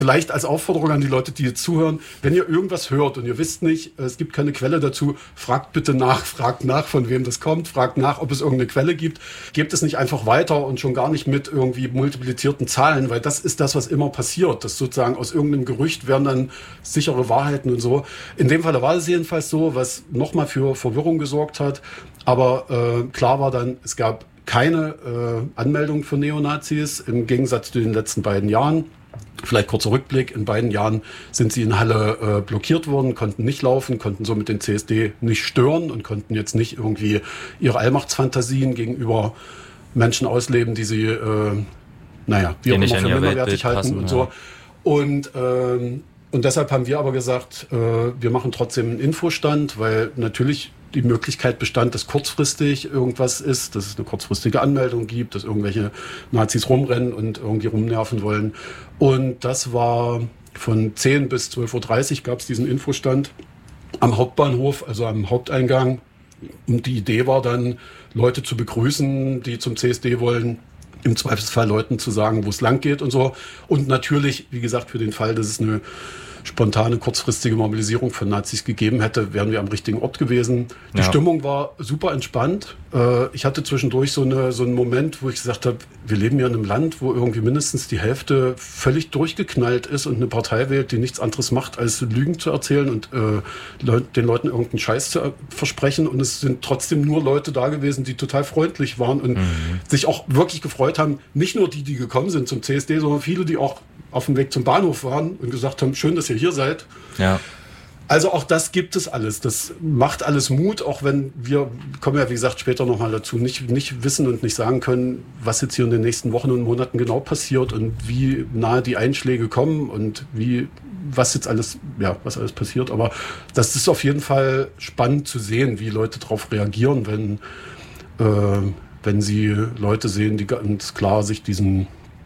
Vielleicht als Aufforderung an die Leute, die jetzt zuhören, wenn ihr irgendwas hört und ihr wisst nicht, es gibt keine Quelle dazu, fragt bitte nach, fragt nach, von wem das kommt, fragt nach, ob es irgendeine Quelle gibt. Gebt es nicht einfach weiter und schon gar nicht mit irgendwie multiplizierten Zahlen, weil das ist das, was immer passiert. Das sozusagen aus irgendeinem Gerücht werden dann sichere Wahrheiten und so. In dem Fall war es jedenfalls so, was nochmal für Verwirrung gesorgt hat. Aber klar war dann, es gab keine Anmeldung für Neonazis, im Gegensatz zu den letzten beiden Jahren. Vielleicht kurzer Rückblick, in beiden Jahren sind sie in Halle blockiert worden, konnten nicht laufen, konnten somit den CSD nicht stören und konnten jetzt nicht irgendwie ihre Allmachtsfantasien gegenüber Menschen ausleben, die sie, wie auch immer für minderwertig halten und so. Und deshalb haben wir aber gesagt, wir machen trotzdem einen Infostand, weil natürlich die Möglichkeit bestand, dass kurzfristig irgendwas ist, dass es eine kurzfristige Anmeldung gibt, dass irgendwelche Nazis rumrennen und irgendwie rumnerven wollen. Und das war von 10 bis 12.30 Uhr gab es diesen Infostand am Hauptbahnhof, also am Haupteingang. Und die Idee war dann, Leute zu begrüßen, die zum CSD wollen, im Zweifelsfall Leuten zu sagen, wo es lang geht und so. Und natürlich, wie gesagt, für den Fall, dass es eine spontane, kurzfristige Mobilisierung von Nazis gegeben hätte, wären wir am richtigen Ort gewesen. Die Stimmung war super entspannt. Ich hatte zwischendurch so einen Moment, wo ich gesagt habe, wir leben ja in einem Land, wo irgendwie mindestens die Hälfte völlig durchgeknallt ist und eine Partei wählt, die nichts anderes macht, als Lügen zu erzählen und den Leuten irgendeinen Scheiß zu versprechen. Und es sind trotzdem nur Leute da gewesen, die total freundlich waren und sich auch wirklich gefreut haben. Nicht nur die gekommen sind zum CSD, sondern viele, die auch auf dem Weg zum Bahnhof waren und gesagt haben, schön, dass ihr hier seid. Ja. Also auch das gibt es alles. Das macht alles Mut, auch wenn wir, kommen ja wie gesagt später nochmal dazu, nicht wissen und nicht sagen können, was jetzt hier in den nächsten Wochen und Monaten genau passiert und wie nahe die Einschläge kommen und was alles passiert. Aber das ist auf jeden Fall spannend zu sehen, wie Leute darauf reagieren, wenn sie Leute sehen, die ganz klar sich diesem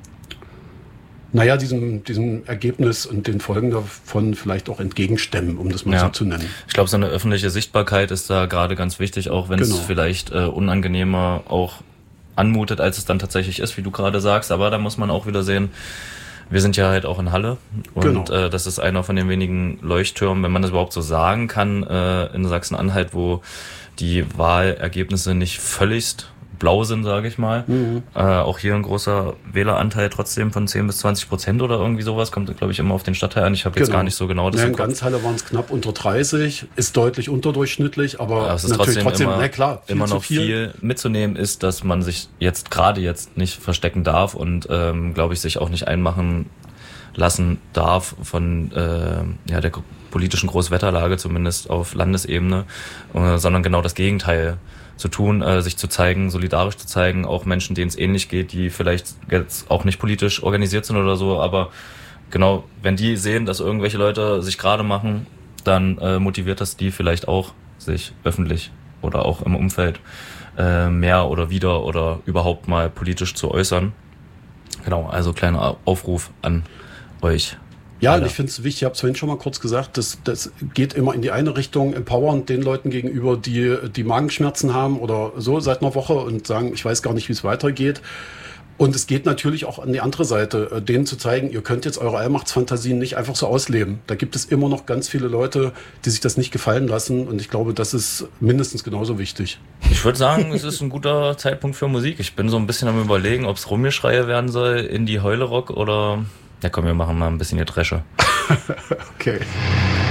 Ergebnis und den Folgen davon vielleicht auch entgegenstemmen, um das mal so zu nennen. Ich glaube, so eine öffentliche Sichtbarkeit ist da gerade ganz wichtig, auch wenn es vielleicht unangenehmer auch anmutet, als es dann tatsächlich ist, wie du gerade sagst. Aber da muss man auch wieder sehen, wir sind ja halt auch in Halle und das ist einer von den wenigen Leuchttürmen, wenn man das überhaupt so sagen kann, in Sachsen-Anhalt, wo die Wahlergebnisse nicht völligst blau sind, sage ich mal. Auch hier ein großer Wähleranteil trotzdem von 10-20% oder irgendwie sowas. Kommt, glaube ich, immer auf den Stadtteil an. Ich habe jetzt gar nicht so genau das in ganz Halle waren es knapp unter 30. Ist deutlich unterdurchschnittlich, aber es ist natürlich trotzdem immer noch viel mitzunehmen ist, dass man sich jetzt nicht verstecken darf und, glaube ich, sich auch nicht einmachen lassen darf von der politischen Großwetterlage, zumindest auf Landesebene, sondern genau das Gegenteil zu tun, sich zu zeigen, solidarisch zu zeigen, auch Menschen, denen es ähnlich geht, die vielleicht jetzt auch nicht politisch organisiert sind oder so, aber genau, wenn die sehen, dass irgendwelche Leute sich gerade machen, dann motiviert das die vielleicht auch, sich öffentlich oder auch im Umfeld mehr oder wieder oder überhaupt mal politisch zu äußern. Genau, also kleiner Aufruf an euch. Ja, und ich finde es wichtig, ich habe es vorhin schon mal kurz gesagt, das geht immer in die eine Richtung, empowernd den Leuten gegenüber, die Magenschmerzen haben oder so seit einer Woche und sagen, ich weiß gar nicht, wie es weitergeht. Und es geht natürlich auch an die andere Seite, denen zu zeigen, ihr könnt jetzt eure Allmachtsfantasien nicht einfach so ausleben. Da gibt es immer noch ganz viele Leute, die sich das nicht gefallen lassen und ich glaube, das ist mindestens genauso wichtig. Ich würde sagen, es ist ein guter Zeitpunkt für Musik. Ich bin so ein bisschen am Überlegen, ob es Rumgeschreie werden soll, Indie-Heule-Rock oder... Ja komm, wir machen mal ein bisschen Getresche. Okay.